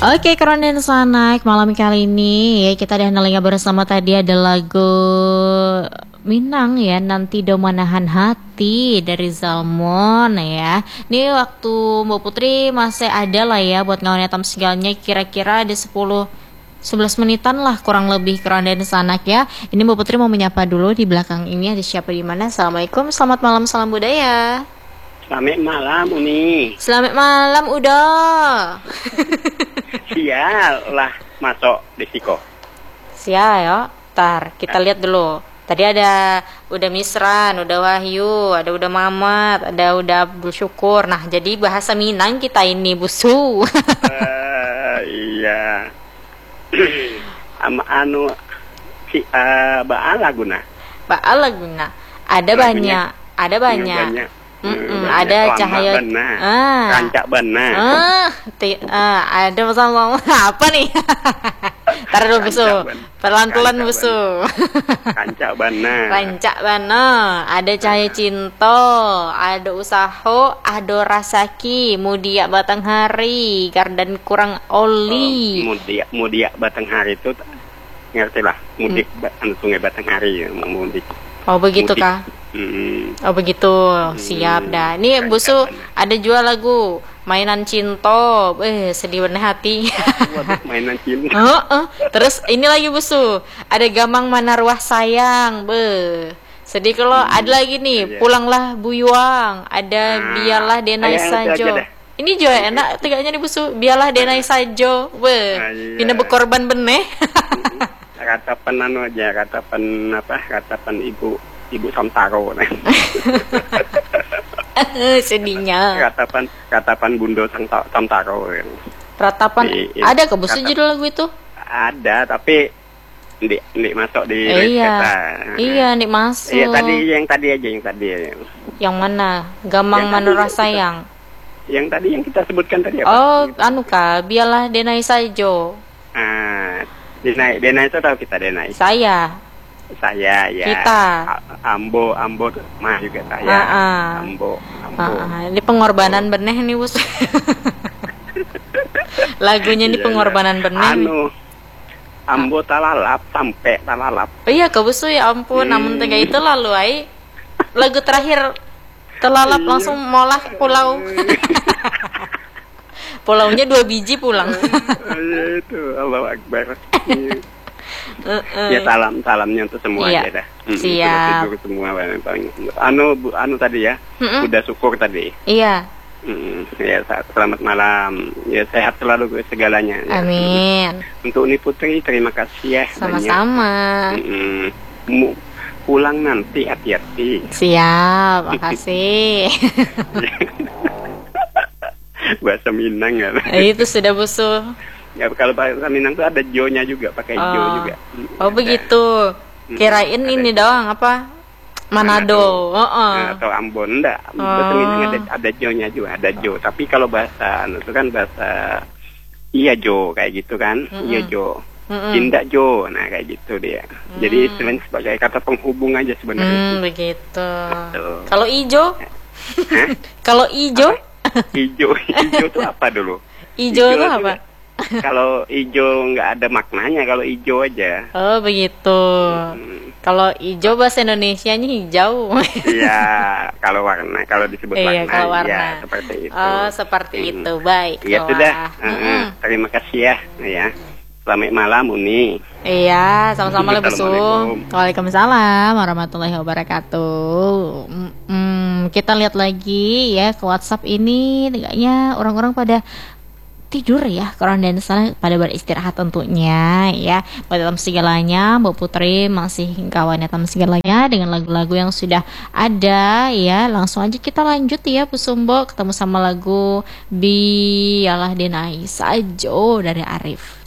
Oke, keren dan sanak malam kali ini ya kita ada nalinga bersama tadi ada lagu Minang ya nanti do menahan hati dari Zalmon ya. Ini waktu Mbak Putri masih ada lah ya buat ngawan hitam segalanya kira-kira ada 10-11 menitan lah kurang lebih keren dan sanak ya. Ini Mbak Putri mau menyapa dulu di belakang ini ada siapa di mana. Assalamualaikum, selamat malam, salam budaya. Selamat malam Uni. Selamat malam udah. Sial lah masuk Desiko. Sial ya. Ntar kita lihat dulu. Tadi ada udah Misran, udah Wahyu, ada udah Mamat, ada udah bersyukur. Nah, jadi bahasa Minang kita ini busu. Iya. Anu si Baal Laguna. Baal Laguna. Ada banyak, ada banyak. Ada cahaya rancak benar. Ada sama apa nih? Taruh dulu busu, pelan-pelan busu. Rancak benar. Rancak benar. Ada cahaya cinta, ada usaho, ada rasaki, mudia batang hari, gardan kurang oli. Mudia batang hari itu ngerti lah. Mudik sungai batang hari mudik. Oh begitu kah? Oh begitu, siap dah. Ini busu ada jual lagu mainan cinta, sedih bener hati. Mainan cinta. Terus ini lagi busu, ada gamang mana ruah sayang, sedih kalau ada lagi nih, pulanglah buyuang, ada biarlah denai sajo. Ini juga enak, tegaknya nih busu, biarlah denai sajo, ini berkorban bener. Katapan anu aja, katapan ibu Samtaro. Sedihnya. Katapan Bundo Samtaro. Ratapan ada ke busu judul lagu itu? Ada, tapi ndik masuk di Iya, ndik masuk. Iya, yang tadi aja. Yang mana? Gamang mana sayang. Yang tadi yang kita sebutkan tadi apa? Oh, anu kah, biarlah denai sajo. Denai itu tahu kita Denai. Saya ya. Kita. Ambo mah juga saya. Ambo. Ini pengorbanan benih nih bos. Lagunya ini pengorbanan benih. Ambo talalap sampai talalap. Oh iya ke busu ya ampun, namun tega itu lalu lagu terakhir telalap langsung molah pulau. Pulaunya 2 biji pulang. Itu Allahu Akbar. Ya salamnya untuk semua aja dah. Siap. Semua anu tadi ya. Udah syukur tadi. Iya. Ya selamat malam. Ya sehat selalu segalanya. Amin. Untuk Uni Putri terima kasih ya. Sama-sama. Pulang nanti hati-hati. Siap, makasih. Bahasa Minang ya. Itu sudah busu. Ya kalau bahasa Minang tuh ada jo-nya juga, pakai jo juga. Oh begitu. Kirain ini doang apa? Manado. Atau Ambon enggak. Bahasa Minang ada jo-nya juga, ada jo. Tapi kalau bahasa itu kan bahasa iya jo kayak gitu kan. Iya jo. Tindak jo. Nah kayak gitu dia. Jadi istilahnya sebagai kata penghubung aja sebenarnya. Begitu. Kalau ijo? Kalau ijo? Ijo itu apa dulu? Ijo itu apa? Kalau ijo nggak ada maknanya, kalau ijo aja. Oh begitu. Kalau ijo bahasa Indonesianya hijau. Iya, kalau warna, kalau disebut warna, kalau warna. Ya seperti itu. Oh seperti itu, baik. Ya sudah. Terima kasih ya. Selamat malam Uni. Iya, sama-sama lah busu. Waalaikumsalam warahmatullahi wabarakatuh. Kita lihat lagi ya ke WhatsApp ini, kayaknya orang-orang pada tidur ya, kurang dan sana pada beristirahat tentunya ya. Buat dalam segalanya, Mbak Putri masih kawannya dalam segalanya dengan lagu-lagu yang sudah ada ya. Langsung aja kita lanjut ya Bu Sumbo, ketemu sama lagu Biarlah Denai Sajo dari Arif.